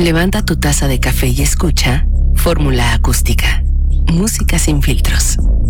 Levanta tu taza de café y escucha Fórmula Acústica. Música sin filtros.